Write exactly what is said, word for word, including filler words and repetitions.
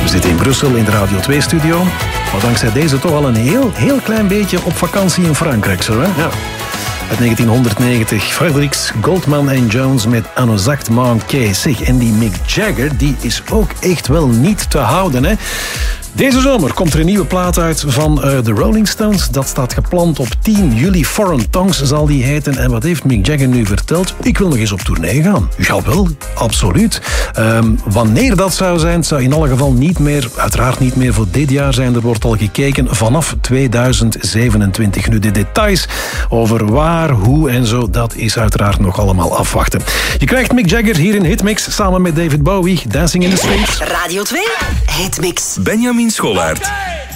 We zitten in Brussel in de Radio twee-studio. Maar dankzij deze toch al een heel, heel klein beetje op vakantie in Frankrijk. Zo, hè? Ja. Uit negentienhonderdnegentig, Fredericks, Goldman en Jones met Un exact manqué. Zeg, en die Mick Jagger, die is ook echt wel niet te houden, hè? Deze zomer komt er een nieuwe plaat uit van uh, de Rolling Stones. Dat staat gepland op tien juli. Foreign Tongues zal die heten. En wat heeft Mick Jagger nu verteld? Ik wil nog eens op tournee gaan. Jawel, absoluut. Um, wanneer dat zou zijn, zou in alle geval niet meer, uiteraard niet meer voor dit jaar zijn. Er wordt al gekeken vanaf tweeduizend zevenentwintig. Nu, de details over waar, hoe en zo, dat is uiteraard nog allemaal afwachten. Je krijgt Mick Jagger hier in Hitmix samen met David Bowie. Dancing in the Street. Radio twee, Hitmix. Benjamin Schollaert.